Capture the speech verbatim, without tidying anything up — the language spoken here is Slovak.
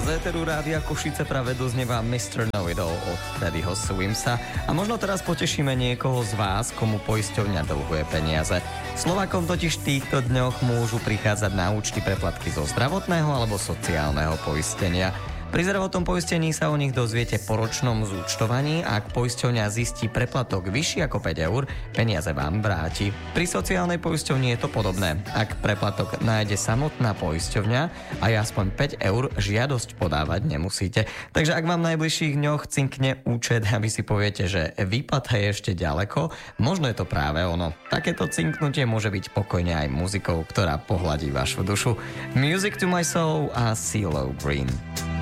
Z éteru Rádia Košice práve doznieva mister Know-It-All od Daddyho Swimsa a možno teraz potešíme niekoho z vás, komu poisťovňa dlhuje peniaze. Slovákom totiž v týchto dňoch môžu prichádzať na účty preplatky zo zdravotného alebo sociálneho poistenia. Pri zdravotnom poistení sa o nich dozviete po ročnom zúčtovaní a ak poisťovňa zistí preplatok vyšší ako päť eur, peniaze vám vráti. Pri sociálnej poisťovni je to podobné. Ak preplatok nájde samotná poisťovňa a je aspoň päť eur, žiadosť podávať nemusíte. Takže ak vám v najbližších dňoch cinkne účet a vy si poviete, že výplata je ešte ďaleko, možno je to práve ono. Takéto cinknutie môže byť pokojne aj muzikou, ktorá pohľadí vašu dušu. Music to my soul a CeeLo Green.